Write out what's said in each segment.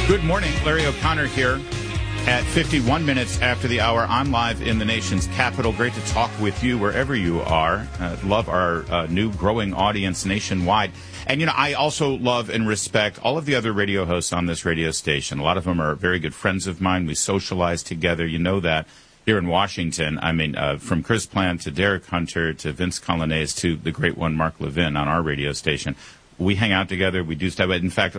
Good morning. Larry O'Connor here at 51 minutes after the hour. I'm live in the nation's capital. Great to talk with you wherever you are. Love our new growing audience nationwide. And, you know, I also love and respect all of the other radio hosts on this radio station. A lot of them are very good friends of mine. We socialize together. You know that here in Washington. I mean, from Chris Plant to Derek Hunter to Vince Colonnese to the great one, Mark Levin, on our radio station. We hang out together. We do stuff. In fact,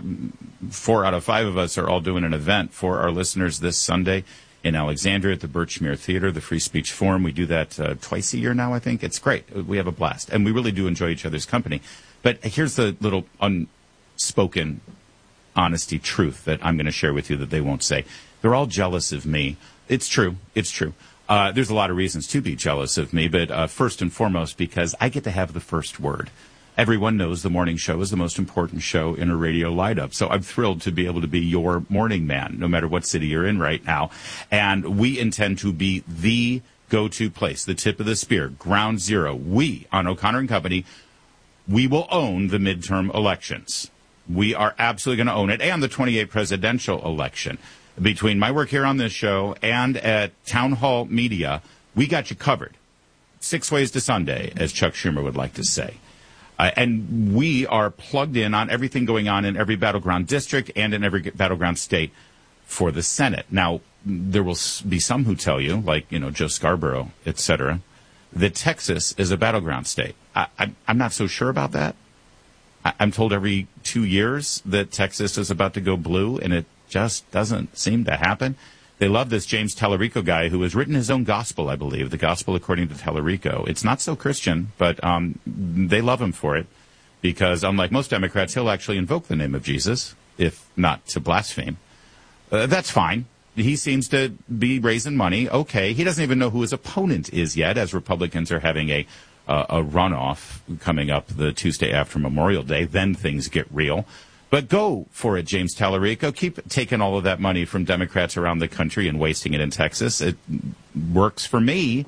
4 out of 5 of us are all doing an event for our listeners this Sunday in Alexandria at the Birchmere Theater, the Free Speech Forum. We do that twice a year now, I think. It's great. We have a blast. And we really do enjoy each other's company. But here's the little unspoken honesty truth that I'm going to share with you that they won't say. They're all jealous of me. It's true. It's true. There's a lot of reasons to be jealous of me, but first and foremost, because I get to have the first word. Everyone knows the morning show is the most important show in a radio lineup. So I'm thrilled to be able to be your morning man, no matter what city you're in right now. And we intend to be the go-to place, the tip of the spear, ground zero. We, on O'Connor and Company, we will own the midterm elections. We are absolutely going to own it, and the 28th presidential election. Between my work here on this show and at Town Hall Media, we got you covered. 6 ways to Sunday, as Chuck Schumer would like to say. And we are plugged in on everything going on in every battleground district and in every battleground state for the Senate. Now, there will be some who tell you, like, you know, Joe Scarborough, et cetera, that Texas is a battleground state. I'm not so sure about that. I'm told every 2 years that Texas is about to go blue, and it just doesn't seem to happen. They love this James Tallarico guy who has written his own gospel, I believe, the gospel according to Tallarico. It's not so Christian, but they love him for it because, unlike most Democrats, he'll actually invoke the name of Jesus, if not to blaspheme. That's fine. He seems to be raising money. Okay. He doesn't even know who his opponent is yet, as Republicans are having a runoff coming up the Tuesday after Memorial Day. Then things get real. But go for it, James Tallarico. Keep taking all of that money from Democrats around the country and wasting it in Texas. It works for me.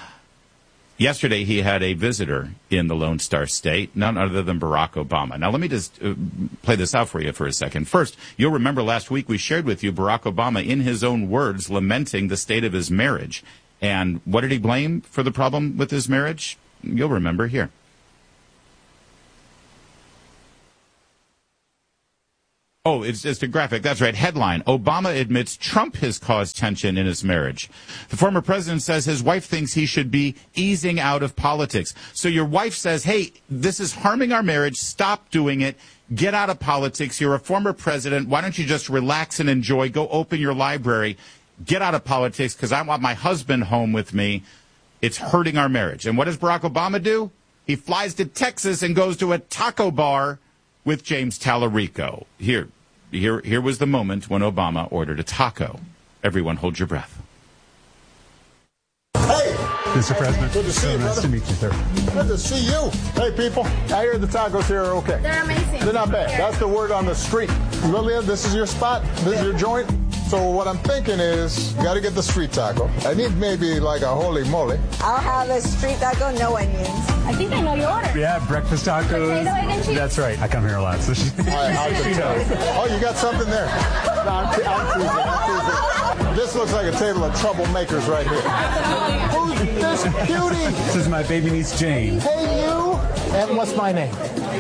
Yesterday, he had a visitor in the Lone Star State, none other than Barack Obama. Now, let me just play this out for you for a second. First, you'll remember last week we shared with you Barack Obama, in his own words, lamenting the state of his marriage. And what did he blame for the problem with his marriage? You'll remember here. Oh, it's just a graphic. That's right. Headline: Obama admits Trump has caused tension in his marriage. The former president says his wife thinks he should be easing out of politics. So your wife says, hey, this is harming our marriage. Stop doing it. Get out of politics. You're a former president. Why don't you just relax and enjoy? Go open your library. Get out of politics because I want my husband home with me. It's hurting our marriage. And what does Barack Obama do? He flies to Texas and goes to a taco bar with James Tallarico. Here was the moment when Obama ordered a taco. Everyone hold your breath. Hey! Mr. President. Good to see you, nice brother. to meet you, sir. Good to see you. Hey, people. I hear the tacos here are okay. They're amazing. They're not bad. That's the word on the street. Lilia, this is your spot? This is your joint? So what I'm thinking is, you got to get the street taco. I need maybe like a holy moly. I'll have a street taco, no onions. I think I know your order. Yeah, breakfast tacos. Potato, egg, and cheese. That's right. I come here a lot. So I can tell. Oh, you got something there. No, I'm teasing. This looks like a table of troublemakers right here. Who's this cutie? This is my baby niece, Jane. Hey, you. And what's my name?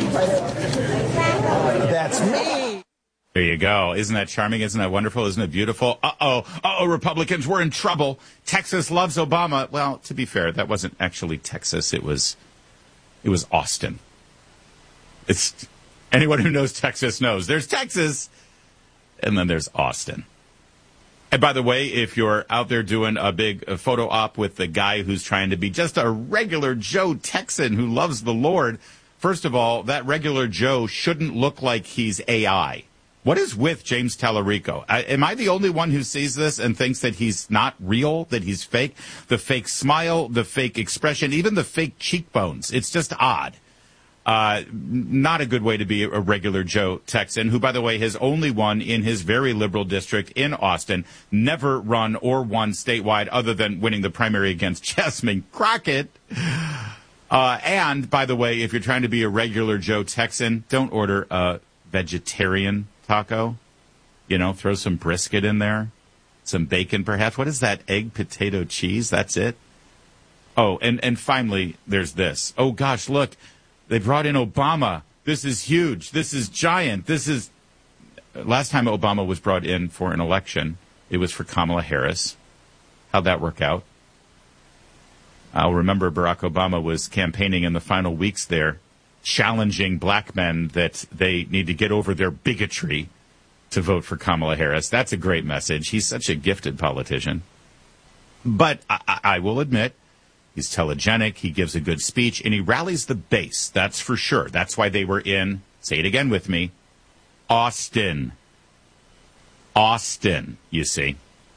That's me. There you go. Isn't that charming? Isn't that wonderful? Isn't it beautiful? Uh-oh, Republicans, we're in trouble. Texas loves Obama. Well, to be fair, that wasn't actually Texas. It was Austin. It's anyone who knows Texas knows. There's Texas, and then there's Austin. And by the way, if you're out there doing a big photo op with the guy who's trying to be just a regular Joe Texan who loves the Lord, first of all, that regular Joe shouldn't look like he's AI. What is with James Tallarico? Am I the only one who sees this and thinks that he's not real, that he's fake? The fake smile, the fake expression, even the fake cheekbones. It's just odd. Not a good way to be a regular Joe Texan, who, by the way, has only won in his very liberal district in Austin, never run or won statewide other than winning the primary against Jasmine Crockett. And, by the way, if you're trying to be a regular Joe Texan, don't order a vegetarian taco. Throw some brisket in there, some bacon perhaps. What is that? Egg, potato, cheese? That's it? Oh, and finally, there's this. Oh, gosh, look, they brought in Obama. This is huge. This is giant. Last time Obama was brought in for an election, it was for Kamala Harris. How'd that work out? I'll remember Barack Obama was campaigning in the final weeks there, challenging black men that they need to get over their bigotry to vote for Kamala Harris. That's a great message. He's such a gifted politician. But I will admit, he's telegenic, he gives a good speech, and he rallies the base. That's for sure. That's why they were in, say it again with me, Austin. Austin, you see.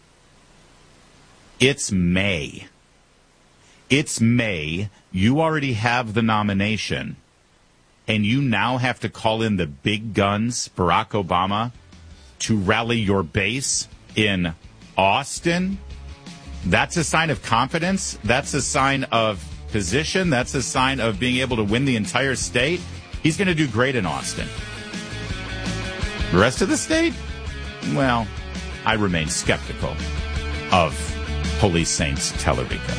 It's May. It's May. You already have the nomination. And you now have to call in the big guns, Barack Obama, to rally your base in Austin? That's a sign of confidence. That's a sign of position. That's a sign of being able to win the entire state. He's going to do great in Austin. The rest of the state? Well, I remain skeptical of Holy Saints Tellerico.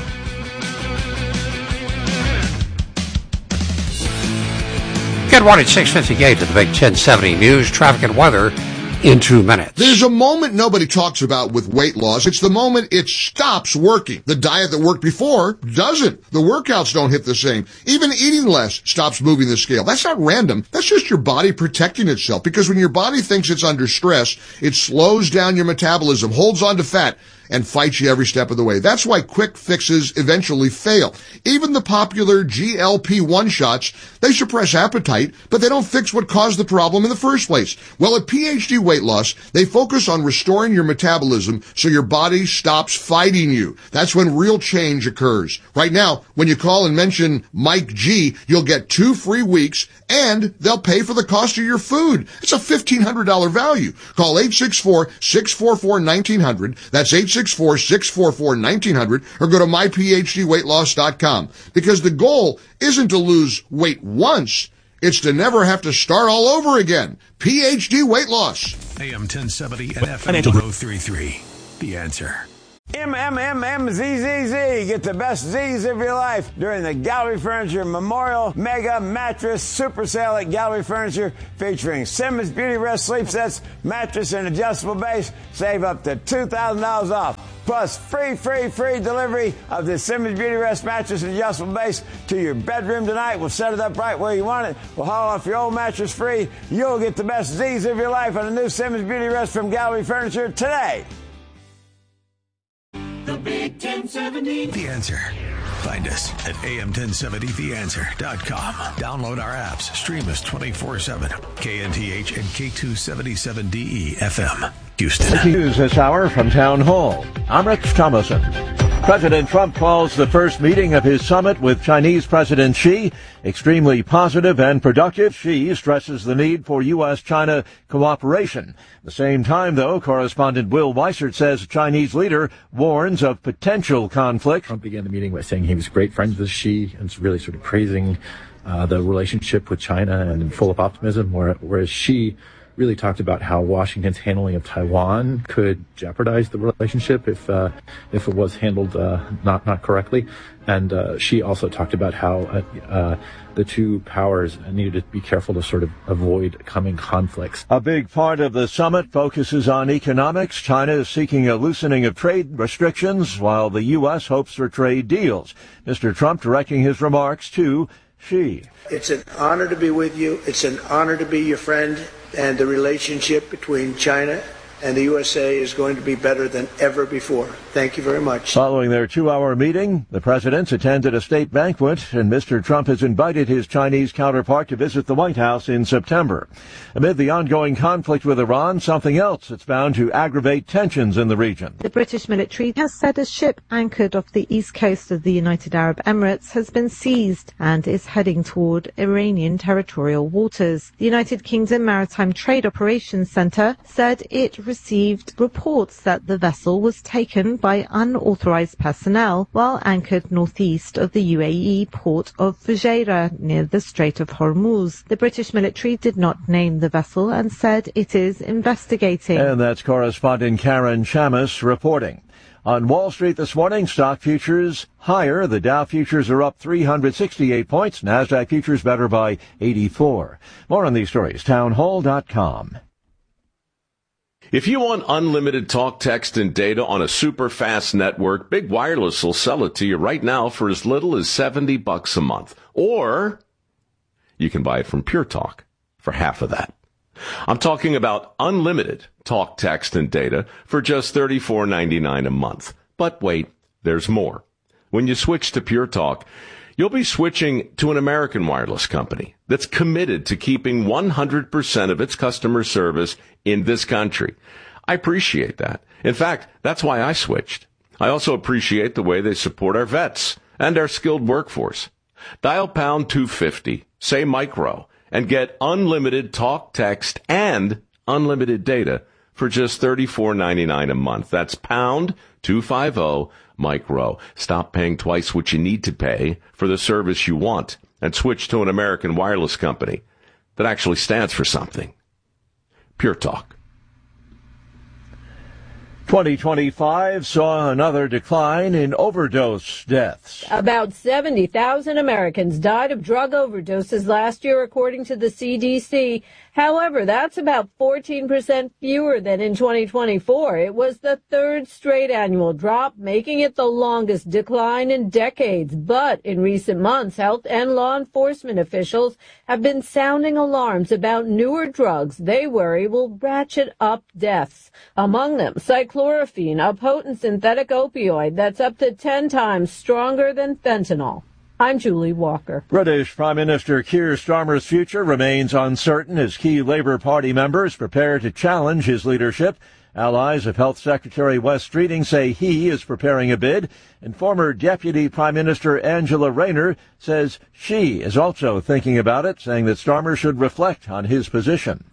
Good morning, 6:58 to the Big 1070 News, traffic and weather in 2 minutes. There's a moment nobody talks about with weight loss. It's the moment it stops working. The diet that worked before doesn't. The workouts don't hit the same. Even eating less stops moving the scale. That's not random. That's just your body protecting itself, because when your body thinks it's under stress, it slows down your metabolism, holds on to fat, and fights you every step of the way. That's why quick fixes eventually fail. Even the popular GLP-1 shots, they suppress appetite, but they don't fix what caused the problem in the first place. Well, at PhD Weight Loss, they focus on restoring your metabolism so your body stops fighting you. That's when real change occurs. Right now, when you call and mention Mike G, you'll get 2 free weeks, and they'll pay for the cost of your food. It's a $1,500 value. Call 864-644-1900. That's 864-644-1900, or go to myphdweightloss.com. Because the goal isn't to lose weight once, it's to never have to start all over again. PhD Weight Loss. AM 1070 and FM 1033. The Answer. MMMMZZZ. Get the best Z's of your life during the Gallery Furniture Memorial Mega Mattress Super Sale at Gallery Furniture, featuring Simmons Beauty Rest sleep sets, mattress, and adjustable base. Save up to $2,000 off. Plus, free delivery of the Simmons Beauty Rest mattress and adjustable base to your bedroom tonight. We'll set it up right where you want it. We'll haul off your old mattress free. You'll get the best Z's of your life on a new Simmons Beauty Rest from Gallery Furniture today. The Big 1070. The Answer. Find us at am1070theanswer.com. Download our apps. Stream us 24/7. KNTH and K277DE FM. Houston. News this hour from Town Hall. I'm Rich Thomason. President Trump calls the first meeting of his summit with Chinese President Xi extremely positive and productive. Xi stresses the need for U.S.-China cooperation. At the same time, though, correspondent Will Weissert says the Chinese leader warns of potential conflict. Trump began the meeting by saying he was great friends with Xi and really sort of praising the relationship with China and full of optimism, whereas Xi really talked about how Washington's handling of Taiwan could jeopardize the relationship if it was handled not correctly. And she also talked about how the two powers needed to be careful to sort of avoid coming conflicts. A big part of the summit focuses on economics. China is seeking a loosening of trade restrictions, while the U.S. hopes for trade deals. Mr. Trump directing his remarks to Xi. It's an honor to be with you. It's an honor to be your friend. And the relationship between China and the USA is going to be better than ever before. Thank you very much. Following their 2-hour meeting, the presidents attended a state banquet, and Mr. Trump has invited his Chinese counterpart to visit the White House in September. Amid the ongoing conflict with Iran, something else that's bound to aggravate tensions in the region. The British military has said a ship anchored off the east coast of the United Arab Emirates has been seized and is heading toward Iranian territorial waters. The United Kingdom Maritime Trade Operations Centre said it received reports that the vessel was taken by unauthorized personnel while anchored northeast of the UAE port of Fujairah near the Strait of Hormuz. The British military did not name the vessel and said it is investigating. And that's correspondent Karen Chamis reporting. On Wall Street this morning, stock futures higher. The Dow futures are up 368 points. NASDAQ futures better by 84. More on these stories, townhall.com. If you want unlimited talk, text, and data on a super fast network, Big Wireless will sell it to you right now for as little as $70 a month. Or you can buy it from Pure Talk for half of that. I'm talking about unlimited talk, text, and data for just $34.99 a month. But wait, there's more. When you switch to Pure Talk, you'll be switching to an American wireless company that's committed to keeping 100% of its customer service in this country. I appreciate that. In fact, that's why I switched. I also appreciate the way they support our vets and our skilled workforce. Dial pound 250, say micro, and get unlimited talk, text, and unlimited data for just $34.99 a month. That's pound 250 micro. Stop paying twice what you need to pay for the service you want and switch to an American wireless company that actually stands for something. Pure Talk. 2025 saw another decline in overdose deaths. About 70,000 Americans died of drug overdoses last year, according to the CDC. However, that's about 14% fewer than in 2024. It was the third straight annual drop, making it the longest decline in decades. But in recent months, health and law enforcement officials have been sounding alarms about newer drugs they worry will ratchet up deaths. Among them, cyclorphine, a potent synthetic opioid that's up to 10 times stronger than fentanyl. I'm Julie Walker. British Prime Minister Keir Starmer's future remains uncertain as key Labour Party members prepare to challenge his leadership. Allies of Health Secretary Wes Streeting say he is preparing a bid, and former Deputy Prime Minister Angela Rayner says she is also thinking about it, saying that Starmer should reflect on his position.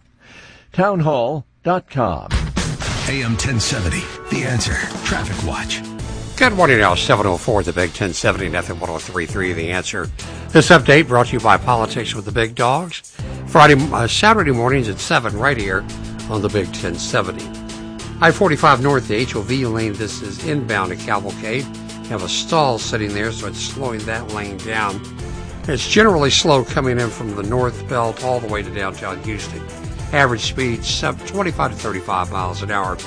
Townhall.com. AM 1070, The Answer, Traffic Watch. Good morning now, 7:04, the Big 1070 and FM 103.3, The Answer. This update brought to you by Politics with the Big Dogs. Saturday mornings at 7 right here on the Big 1070. I-45 north, the HOV lane, this is inbound to Cavalcade. You have a stall sitting there, so it's slowing that lane down. It's generally slow coming in from the north belt all the way to downtown Houston. Average speed 25 to 35 miles an hour.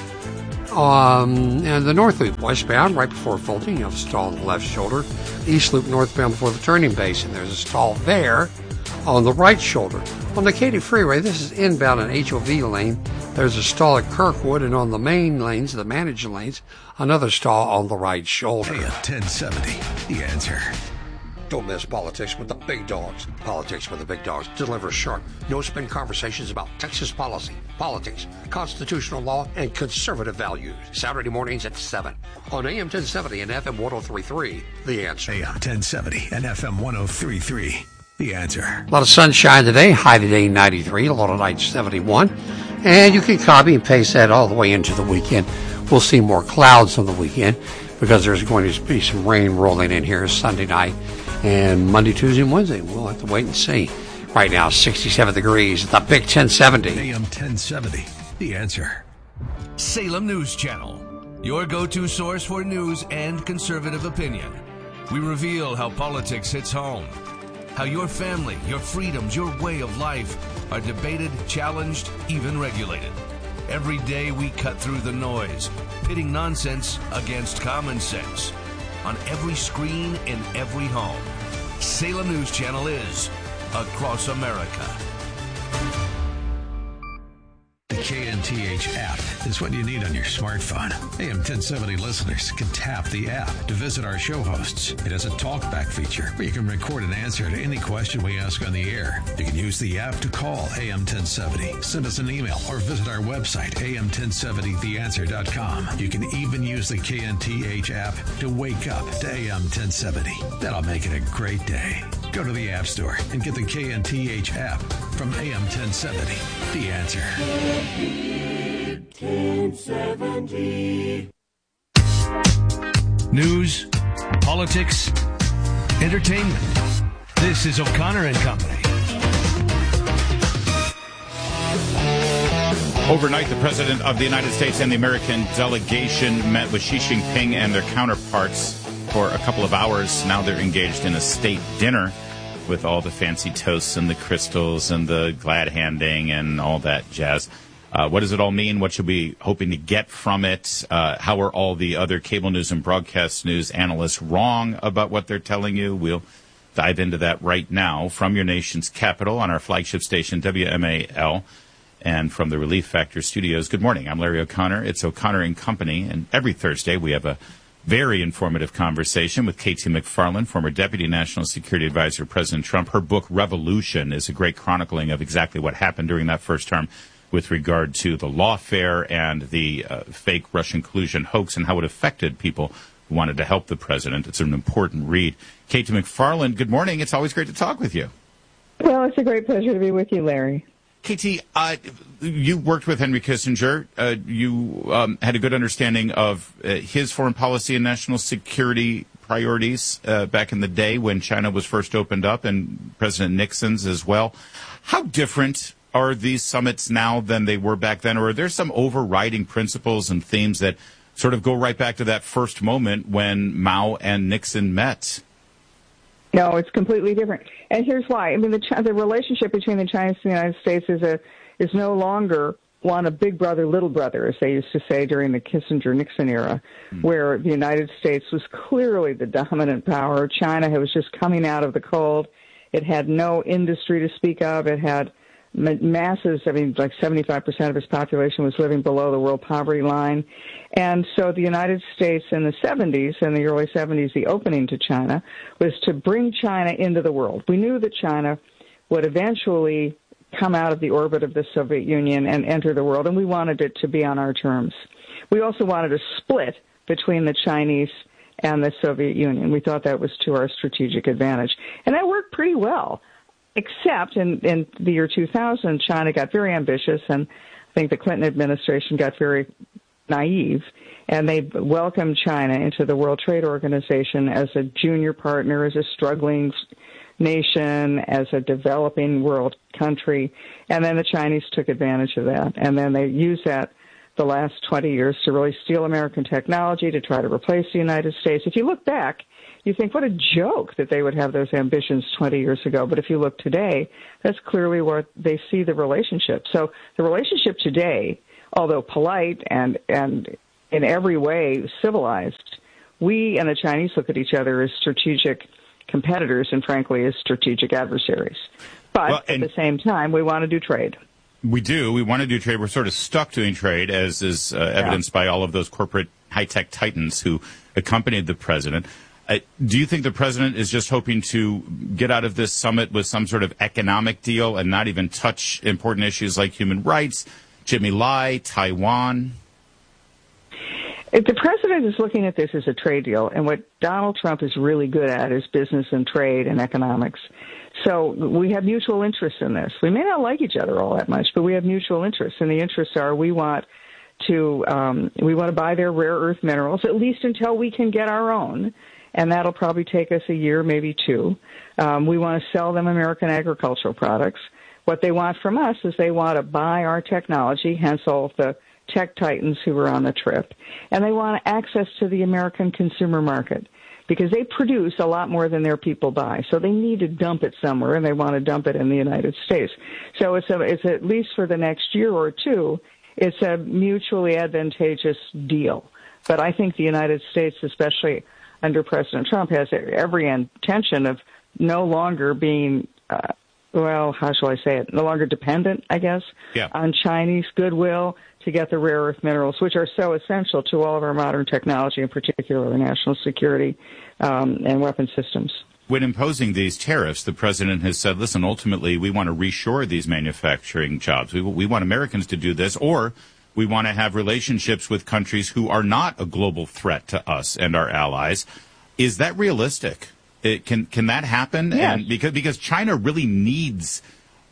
And the north loop westbound, right before Fulton, you have a stall on the left shoulder. East loop northbound before the turning basin, there's a stall there on the right shoulder. On the Katy Freeway, this is inbound in HOV lane. There's a stall at Kirkwood, and on the main lanes, the managed lanes, another stall on the right shoulder. AM 1070, The Answer. Don't miss Politics with the Big Dogs. Politics with the Big Dogs delivers sharp, no-spin conversations about Texas policy, politics, constitutional law, and conservative values. Saturday mornings at 7 on AM 1070 and FM 103.3, The Answer. AM 1070 and FM 103.3, The Answer. A lot of sunshine today, high today 93, a lot of night 71. And you can copy and paste that all the way into the weekend. We'll see more clouds on the weekend because there's going to be some rain rolling in here Sunday night. And Monday, Tuesday, and Wednesday, we'll have to wait and see. Right now, 67 degrees at the Big 1070. AM 1070, The Answer. Salem News Channel, your go-to source for news and conservative opinion. We reveal how politics hits home, how your family, your freedoms, your way of life are debated, challenged, even regulated. Every day we cut through the noise, pitting nonsense against common sense. On every screen, in every home. Salem News Channel is across America. The KNTH app is what you need on your smartphone. AM 1070 listeners can tap the app to visit our show hosts. It has a talkback feature where you can record an answer to any question we ask on the air. You can use the app to call AM 1070, send us an email, or visit our website, am1070theanswer.com. You can even use the KNTH app to wake up to AM 1070. That'll make it a great day. Go to the App Store and get the KNTH app from AM 1070. The Answer. 1070. News, politics, entertainment. This is O'Connor and Company. Overnight, the President of the United States and the American delegation met with Xi Jinping and their counterparts for a couple of hours. Now they're engaged in a state dinner with all the fancy toasts and the crystals and the glad handing and all that jazz. What does it all mean? What should we be hoping to get from it? How are all the other cable news and broadcast news analysts wrong about what they're telling you? We'll dive into that right now from your nation's capital on our flagship station, WMAL, and from the Relief Factor studios. Good morning. I'm Larry O'Connor. It's O'Connor and Company, and every Thursday we have a very informative conversation with K.T. McFarland, former Deputy National Security Advisor to President Trump. Her book, Revolution, is a great chronicling of exactly what happened during that first term with regard to the lawfare and the fake Russian collusion hoax and how it affected people who wanted to help the president. It's an important read. K.T. McFarland, good morning. It's always great to talk with you. Well, it's a great pleasure to be with you, Larry. K.T., you worked with Henry Kissinger. You had a good understanding of his foreign policy and national security priorities back in the day when China was first opened up, and President Nixon's as well. How different are these summits now than they were back then, or are there some overriding principles and themes that sort of go right back to that first moment when Mao and Nixon met? No, it's completely different. And here's why. I mean, the relationship between the Chinese and the United States is no longer one of big brother, little brother, as they used to say during the Kissinger-Nixon era, where the United States was clearly the dominant power. China was just coming out of the cold. It had no industry to speak of. It had masses, I mean, like 75% of its population was living below the world poverty line. And so the United States in the 70s, in the early 70s, the opening to China was to bring China into the world. We knew that China would eventually come out of the orbit of the Soviet Union and enter the world, and we wanted it to be on our terms. We also wanted a split between the Chinese and the Soviet Union. We thought that was to our strategic advantage. And that worked pretty well. Except in the year 2000, China got very ambitious, and I think the Clinton administration got very naive, and they welcomed China into the World Trade Organization as a junior partner, as a struggling nation, as a developing world country, and then the Chinese took advantage of that, and then they used that the last 20 years to really steal American technology, to try to replace the United States. If you look back, you think, what a joke that they would have those ambitions 20 years ago. But if you look today, that's clearly where they see the relationship. So the relationship today, although polite and in every way civilized, we and the Chinese look at each other as strategic competitors and, frankly, as strategic adversaries. But at the same time, we want to do trade. We do. We want to do trade. We're sort of stuck doing trade, as is evidenced by all of those corporate high-tech titans who accompanied the president. Do you think the president is just hoping to get out of this summit with some sort of economic deal and not even touch important issues like human rights, Jimmy Lai, Taiwan? If the president is looking at this as a trade deal, and what Donald Trump is really good at is business and trade and economics. So we have mutual interests in this. We may not like each other all that much, but we have mutual interests, and the interests are we want to buy their rare earth minerals, at least until we can get our own. And that'll probably take us a year, maybe two. We want to sell them American agricultural products. What they want from us is they want to buy our technology, hence all of the tech titans who were on the trip. And they want access to the American consumer market because they produce a lot more than their people buy. So they need to dump it somewhere, and they want to dump it in the United States. So it's at least for the next year or two, it's a mutually advantageous deal. But I think the United States, especially under President Trump, has every intention of no longer being, how shall I say it, no longer dependent, I guess, on Chinese goodwill to get the rare earth minerals, which are so essential to all of our modern technology, in particular our national security and weapon systems. When imposing these tariffs, the president has said, listen, ultimately, we want to reshore these manufacturing jobs. We want Americans to do this, or we want to have relationships with countries who are not a global threat to us and our allies. Is that realistic? Can that happen? Yes. And because China really needs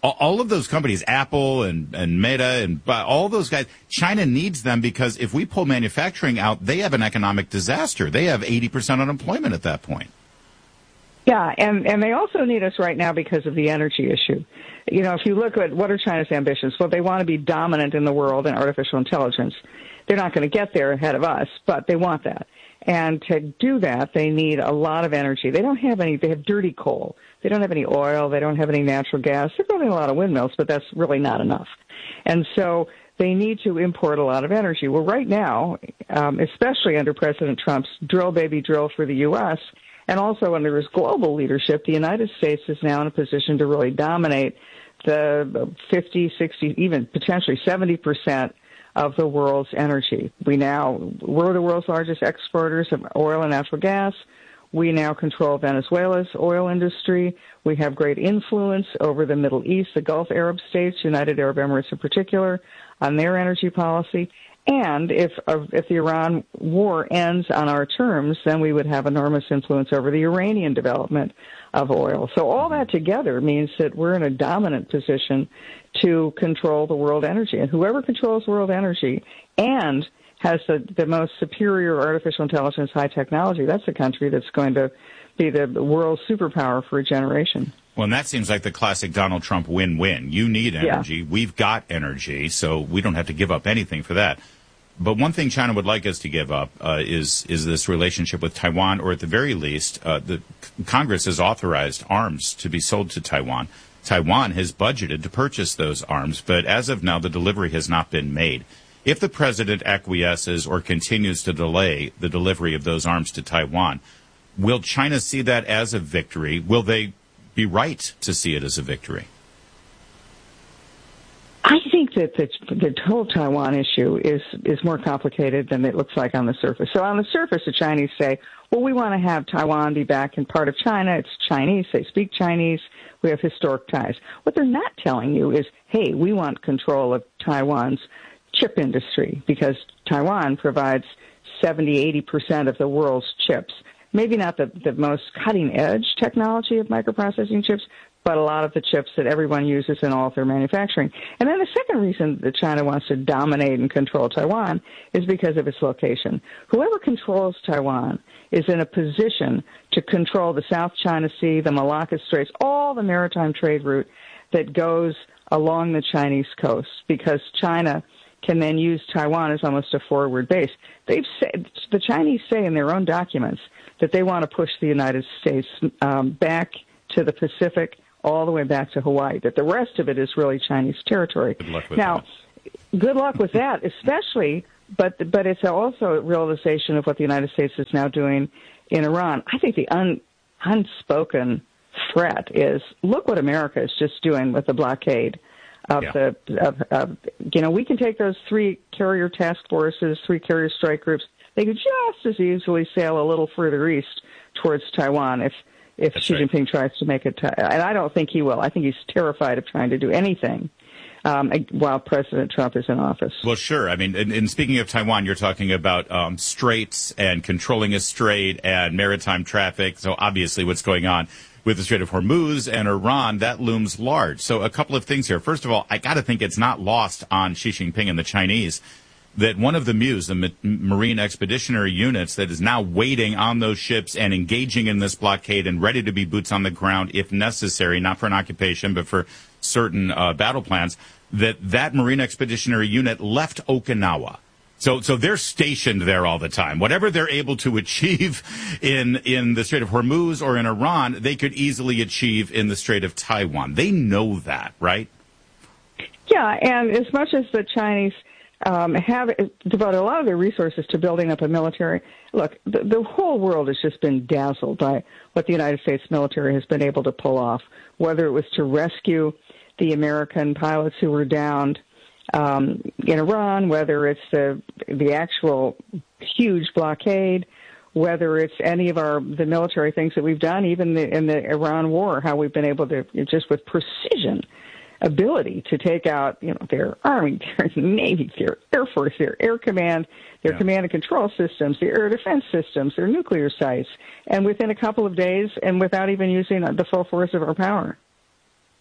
all of those companies, Apple and Meta and all those guys, China needs them because if we pull manufacturing out, they have an economic disaster. They have 80% unemployment at that point. Yeah, and they also need us right now because of the energy issue. You know, if you look at what are China's ambitions, well, they want to be dominant in the world in artificial intelligence. They're not going to get there ahead of us, but they want that. And to do that, they need a lot of energy. They don't have any, they have dirty coal. They don't have any oil. They don't have any natural gas. They're building a lot of windmills, but that's really not enough. And so they need to import a lot of energy. Well, right now, especially under President Trump's drill, baby, drill for the U.S., and also under his global leadership, the United States is now in a position to really dominate the 50, 60, even potentially 70% of the world's energy. We're the world's largest exporters of oil and natural gas. We now control Venezuela's oil industry. We have great influence over the Middle East, the Gulf Arab states, United Arab Emirates in particular, on their energy policy. And if the Iran war ends on our terms, then we would have enormous influence over the Iranian development of oil. So all that together means that we're in a dominant position to control the world energy. And whoever controls world energy and has the most superior artificial intelligence, high technology, that's the country that's going to be the world's superpower for a generation. Well, and that seems like the classic Donald Trump win-win. You need energy. Yeah. We've got energy, so we don't have to give up anything for that. But one thing China would like us to give up is this relationship with Taiwan, or at the very least, the Congress has authorized arms to be sold to Taiwan. Taiwan has budgeted to purchase those arms, but as of now, the delivery has not been made. If the president acquiesces or continues to delay the delivery of those arms to Taiwan, will China see that as a victory? Will they be right to see it as a victory? I think that the whole Taiwan issue is more complicated than it looks like on the surface. So on the surface, the Chinese say, well, we want to have Taiwan be back in part of China. It's Chinese. They speak Chinese. We have historic ties. What they're not telling you is, hey, we want control of Taiwan's chip industry because Taiwan provides 70-80% of the world's chips. Maybe not the most cutting-edge technology of microprocessing chips, but a lot of the chips that everyone uses in all of their manufacturing. And then the second reason that China wants to dominate and control Taiwan is because of its location. Whoever controls Taiwan is in a position to control the South China Sea, the Malacca Straits, all the maritime trade route that goes along the Chinese coast, because China can then use Taiwan as almost a forward base. The Chinese say in their own documents that they want to push the United States back to the Pacific, all the way back to Hawaii, that the rest of it is really Chinese territory. Good luck with that. Good luck with that, especially, but it's also a realization of what the United States is now doing in Iran. I think the unspoken threat is, look what America is just doing with the blockade of we can take those 3 carrier task forces, 3 carrier strike groups. They could just as easily sail a little further east towards Taiwan if Xi Jinping tries to make it. And I don't think he will. I think he's terrified of trying to do anything while President Trump is in office. Well, sure. I mean, and speaking of Taiwan, you're talking about straits and controlling a strait and maritime traffic. So obviously what's going on with the Strait of Hormuz and Iran, that looms large. So a couple of things here. First of all, I got to think it's not lost on Xi Jinping and the Chinese that one of the MUs, the Marine Expeditionary Units, that is now waiting on those ships and engaging in this blockade and ready to be boots on the ground if necessary, not for an occupation, but for certain battle plans, that Marine Expeditionary Unit left Okinawa. So they're stationed there all the time. Whatever they're able to achieve in the Strait of Hormuz or in Iran, they could easily achieve in the Strait of Taiwan. They know that, right? Yeah, and as much as the Chinese have devoted a lot of their resources to building up a military. Look, the whole world has just been dazzled by what the United States military has been able to pull off, whether it was to rescue the American pilots who were downed in Iran, whether it's the actual huge blockade, whether it's any of the military things that we've done, even in the Iran war, how we've been able to, just with precision, ability to take out, their Army, their Navy, their Air Force, their Air Command, their command and control systems, their air defense systems, their nuclear sites, and within a couple of days and without even using the full force of our power.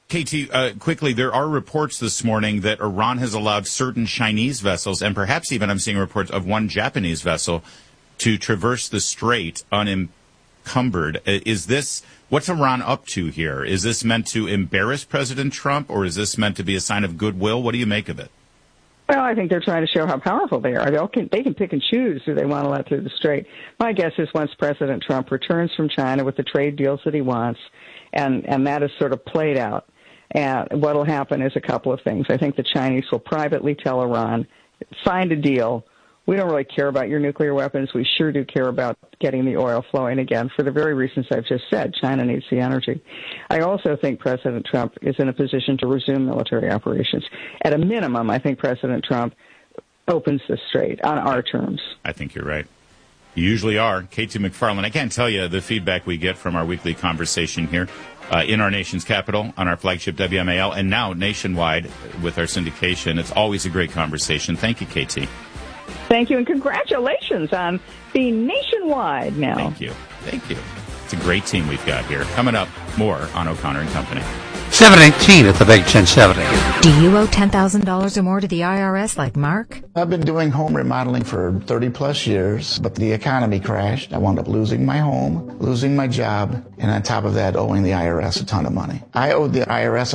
KT, quickly, there are reports this morning that Iran has allowed certain Chinese vessels, and perhaps even I'm seeing reports of one Japanese vessel, to traverse the strait unencumbered. What's Iran up to here? Is this meant to embarrass President Trump, or is this meant to be a sign of goodwill? What do you make of it? Well, I think they're trying to show how powerful they are. They can pick and choose who they want to let through the strait. My guess is once President Trump returns from China with the trade deals that he wants, and that is sort of played out, and what will happen is a couple of things. I think the Chinese will privately tell Iran, signed a deal. We don't really care about your nuclear weapons. We sure do care about getting the oil flowing again for the very reasons I've just said. China needs the energy. I also think President Trump is in a position to resume military operations. At a minimum, I think President Trump opens the strait on our terms. I think you're right. You usually are. KT McFarland, I can't tell you the feedback we get from our weekly conversation here in our nation's capital on our flagship WMAL and now nationwide with our syndication. It's always a great conversation. Thank you, KT. Thank you, and congratulations on being nationwide now. Thank you. It's a great team we've got here. Coming up, more on O'Connor and Company. 718 at the Big 1070. Do you owe $10,000 or more to the IRS like Mark? I've been doing home remodeling for 30 plus years, but the economy crashed. I wound up losing my home, losing my job, and on top of that, owing the IRS a ton of money. I owed the IRS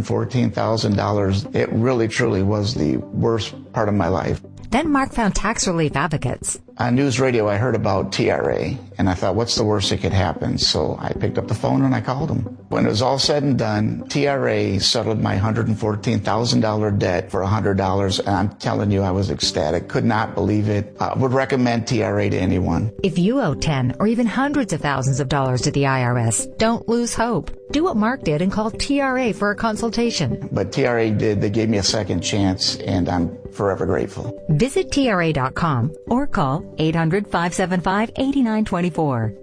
$114,000. It really, truly was the worst part of my life. Then Mark found tax relief advocates. On news radio, I heard about TRA, and I thought, what's the worst that could happen? So I picked up the phone and I called them. When it was all said and done, TRA settled my $114,000 debt for $100, and I'm telling you, I was ecstatic. Could not believe it. I would recommend TRA to anyone. If you owe 10 or even hundreds of thousands of dollars to the IRS, don't lose hope. Do what Mark did and call TRA for a consultation. But TRA did. They gave me a second chance, and I'm forever grateful. Visit TRA.com or call 800-575-8924.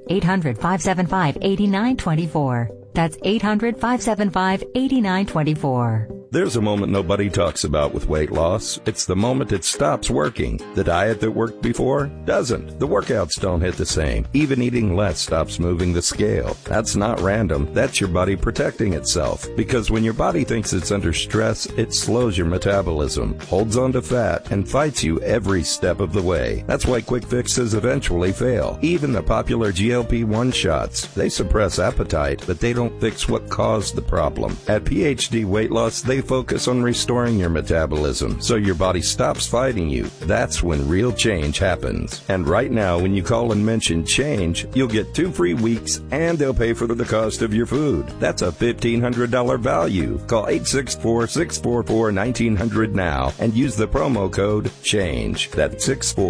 800-575-8924. That's 800-575-8924. There's a moment nobody talks about with weight loss. It's the moment it stops working. The diet that worked before doesn't. The workouts don't hit the same. Even eating less stops moving the scale. That's not random. That's your body protecting itself. Because when your body thinks it's under stress, it slows your metabolism, holds on to fat, and fights you every step of the way. That's why quick fixes eventually fail. Even the popular GLP-1 shots. They suppress appetite, but they don't fix what caused the problem. At PhD Weight Loss, they focus on restoring your metabolism so your body stops fighting you. That's when real change happens. And right now, when you call and mention change, you'll get 2 free weeks and they'll pay for the cost of your food. That's a $1,500 value. Call 864-644-1900 now and use the promo code CHANGE. That's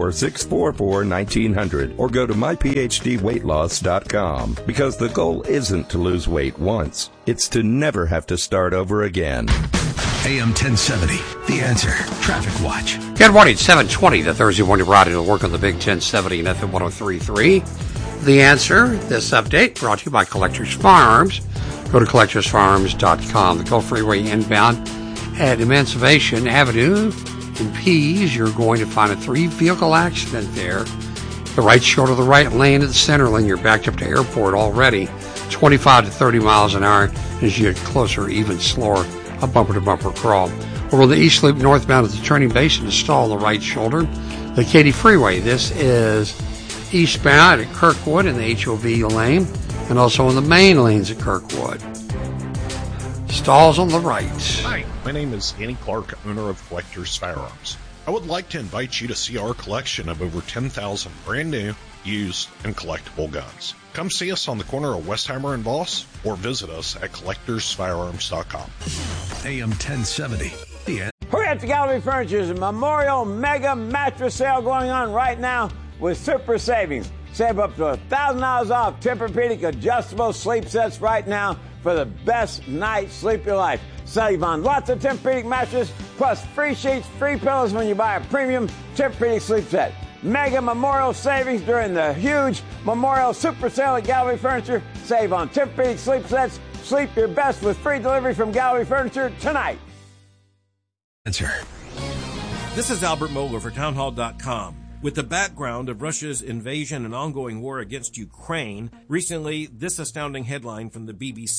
64644-1900 or go to myphdweightloss.com, because the goal isn't to lose weight once. It's to never have to start over again. AM 1070, The Answer, Traffic Watch. Good morning, 720, the Thursday morning ride to work on the Big 1070 and FM 103.3. The Answer, this update brought to you by Collectors Farms. Go to collectorsfarms.com. The Gulf Freeway inbound at Emancipation Avenue in Pease. You're going to find a 3-vehicle accident there. The right shoulder, the right lane, at the center lane. You're backed up to airport already. 25 to 30 miles an hour. As you get closer, even slower, a bumper-to-bumper crawl. Over the East Loop northbound at the turning basin, a stall on the right shoulder. The Katy Freeway, this is eastbound at Kirkwood in the HOV lane, and also in the main lanes at Kirkwood. Stalls on the right. Hi, my name is Danny Clark, owner of Collectors Firearms. I would like to invite you to see our collection of over 10,000 brand new, used, and collectible guns. Come see us on the corner of Westheimer and Voss, or visit us at collectorsfirearms.com. AM 1070. Hurry up to Gallery Furniture's Memorial Mega Mattress Sale going on right now with super savings. Save up to $1,000 off Tempur-Pedic adjustable sleep sets right now for the best night's sleep of your life. Save on lots of Tempur-Pedic mattresses, plus free sheets, free pillows when you buy a premium Tempur-Pedic sleep set. Mega Memorial savings during the huge Memorial Super Sale at Gallery Furniture. Save on Tempur-Pedic sleep sets. Sleep your best with free delivery from Gallery Furniture tonight. Answer. This is Albert Mohler for Townhall.com. With the background of Russia's invasion and ongoing war against Ukraine, recently this astounding headline from the BBC.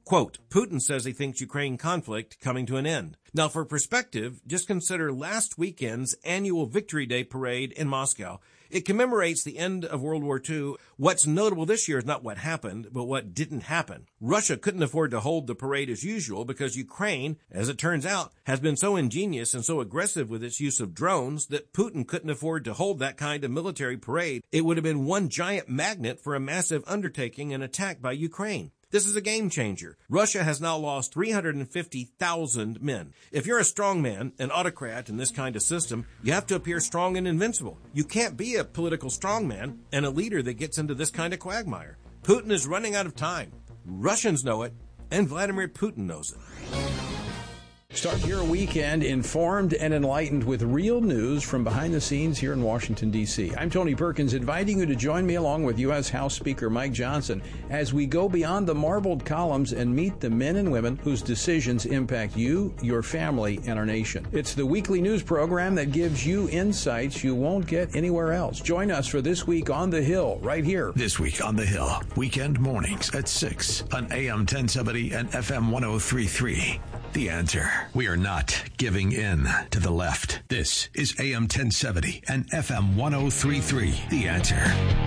Quote, Putin says he thinks Ukraine conflict coming to an end. Now, for perspective, just consider last weekend's annual Victory Day parade in Moscow. It commemorates the end of World War II. What's notable this year is not what happened, but what didn't happen. Russia couldn't afford to hold the parade as usual because Ukraine, as it turns out, has been so ingenious and so aggressive with its use of drones that Putin couldn't afford to hold that kind of military parade. It would have been one giant magnet for a massive undertaking and attack by Ukraine. This is a game changer. Russia has now lost 350,000 men. If you're a strong man, an autocrat in this kind of system, you have to appear strong and invincible. You can't be a political strongman and a leader that gets into this kind of quagmire. Putin is running out of time. Russians know it, and Vladimir Putin knows it. Start your weekend informed and enlightened with real news from behind the scenes here in Washington, D.C. I'm Tony Perkins, inviting you to join me along with U.S. House Speaker Mike Johnson as we go beyond the marbled columns and meet the men and women whose decisions impact you, your family, and our nation. It's the weekly news program that gives you insights you won't get anywhere else. Join us for This Week on the Hill, right here. This Week on the Hill, weekend mornings at 6 on AM 1070 and FM 103.3. The Answer. We are not giving in to the left. This is AM 1070 and FM 103.3. The Answer.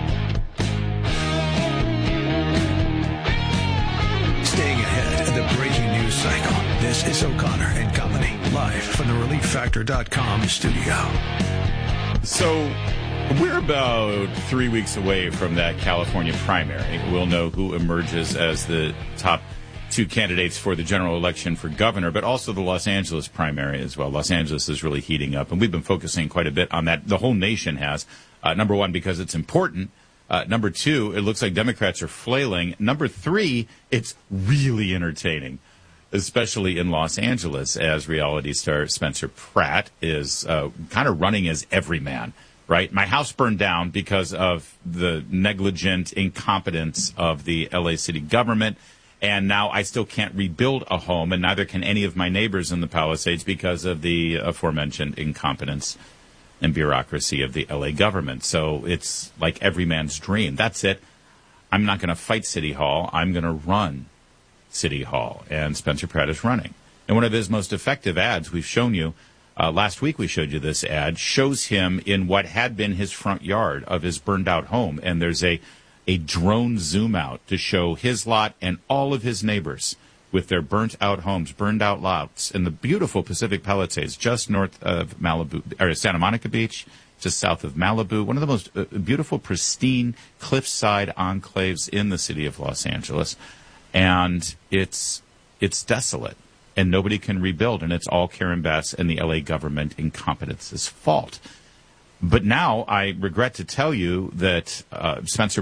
Staying ahead of the breaking news cycle. This is O'Connor and Company, live from the ReliefFactor.com studio. So we're about 3 weeks away from that California primary. We'll know who emerges as the top two candidates for the general election for governor, but also the Los Angeles primary as well. Los Angeles is really heating up, and we've been focusing quite a bit on that. The whole nation has. Number one, because it's important. Number two, it looks like Democrats are flailing. Number three, it's really entertaining, especially in Los Angeles, as reality star Spencer Pratt is kind of running as everyman, right? My house burned down because of the negligent incompetence of the L.A. city government. And now I still can't rebuild a home, and neither can any of my neighbors in the Palisades because of the aforementioned incompetence and bureaucracy of the L.A. government. So it's like every man's dream. That's it. I'm not going to fight City Hall. I'm going to run City Hall. And Spencer Pratt is running. And one of his most effective ads we've shown you, last week we showed you this ad, shows him in what had been his front yard of his burned-out home. And there's a drone zoom out to show his lot and all of his neighbors with their burnt-out homes, burned-out lots in the beautiful Pacific Palisades just north of Malibu, or Santa Monica Beach, just south of Malibu, one of the most beautiful, pristine cliffside enclaves in the city of Los Angeles. And it's desolate, and nobody can rebuild, and it's all Karen Bass and the L.A. government incompetence's fault. But now I regret to tell you that Spencer